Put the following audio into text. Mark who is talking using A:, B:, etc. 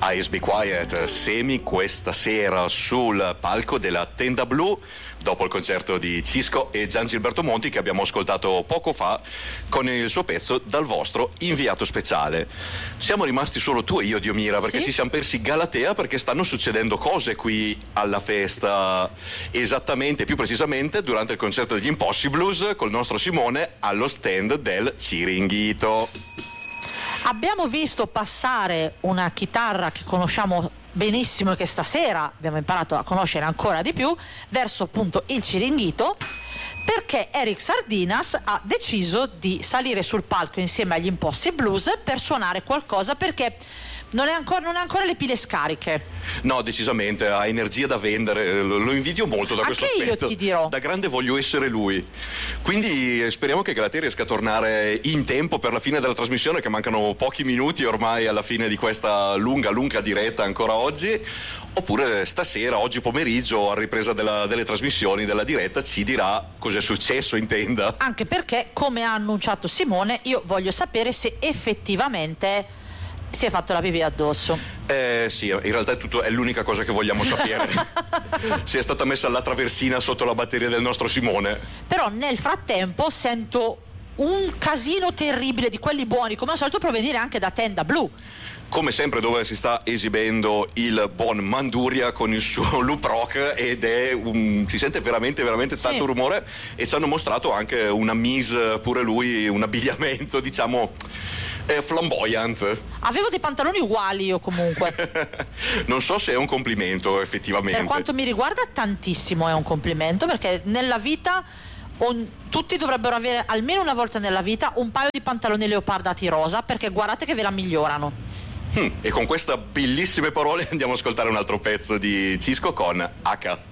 A: Eyes Be Quiet, Semi questa sera sul palco della Tenda Blu dopo il concerto di Cisco e Gian Gilberto Monti che abbiamo ascoltato poco fa con il suo pezzo Dal vostro inviato speciale. Siamo rimasti solo tu e io, Diomira, perché
B: sì?
A: Ci siamo persi Galatea perché stanno succedendo cose qui alla festa, esattamente, più precisamente durante il concerto degli Impossibles col nostro Simone allo stand del Ciringhito.
B: Abbiamo visto passare una chitarra che conosciamo benissimo e che stasera abbiamo imparato a conoscere ancora di più verso appunto il Ciringhito, perché Eric Sardinas ha deciso di salire sul palco insieme agli Impossible Blues per suonare qualcosa, perché non ha ancora le pile scariche.
A: No, decisamente, ha energia da vendere, lo invidio molto da questo aspetto.
B: Anche io ti dirò.
A: Da grande voglio essere lui. Quindi speriamo che Galatea riesca a tornare in tempo per la fine della trasmissione, che mancano pochi minuti ormai alla fine di questa lunga diretta ancora oggi. Oppure stasera, oggi pomeriggio, a ripresa delle trasmissioni, della diretta, ci dirà cos'è successo in tenda.
B: Anche perché, come ha annunciato Simone, io voglio sapere se effettivamente si è fatto la pipì addosso.
A: Sì, in realtà è l'unica cosa che vogliamo sapere. Si è stata messa la traversina sotto la batteria del nostro Simone.
B: Però nel frattempo sento un casino terribile di quelli buoni, come al solito provenire anche da Tenda Blu.
A: Come sempre dove si sta esibendo il buon Manduria con il suo loop rock ed si sente veramente tanto rumore, e ci hanno mostrato anche una mise, pure lui, un abbigliamento diciamo flamboyant.
B: Avevo dei pantaloni uguali io comunque.
A: Non so se è un complimento effettivamente.
B: Per quanto mi riguarda tantissimo è un complimento, perché nella vita tutti dovrebbero avere almeno una volta nella vita un paio di pantaloni leopardati rosa, perché guardate che ve la migliorano.
A: E con queste bellissime parole andiamo a ascoltare un altro pezzo di Cisco con H.